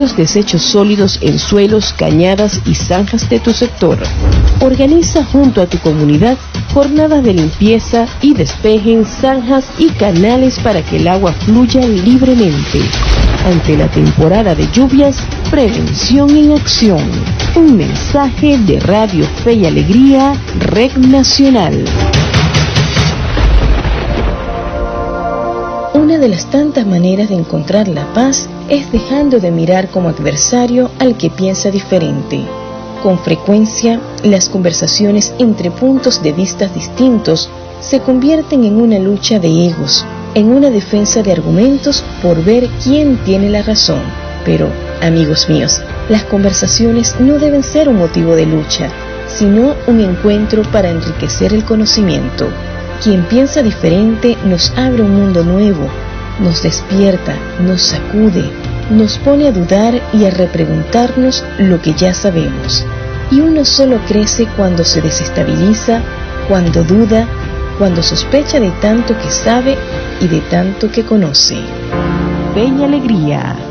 los desechos sólidos en suelos, cañadas y zanjas de tu sector. Organiza junto a tu comunidad jornadas de limpieza y despeje en zanjas y canales para que el agua fluya libremente. Ante la temporada de lluvias, prevención en acción. Un mensaje de Radio Fe y Alegría, Red Nacional. Una de las tantas maneras de encontrar la paz es dejando de mirar como adversario al que piensa diferente. Con frecuencia, las conversaciones entre puntos de vista distintos se convierten en una lucha de egos, en una defensa de argumentos por ver quién tiene la razón. Pero, amigos míos, las conversaciones no deben ser un motivo de lucha, sino un encuentro para enriquecer el conocimiento. Quien piensa diferente nos abre un mundo nuevo, nos despierta, nos sacude, nos pone a dudar y a repreguntarnos lo que ya sabemos. Y uno solo crece cuando se desestabiliza, cuando duda, cuando sospecha de tanto que sabe y de tanto que conoce. Fe y Alegría.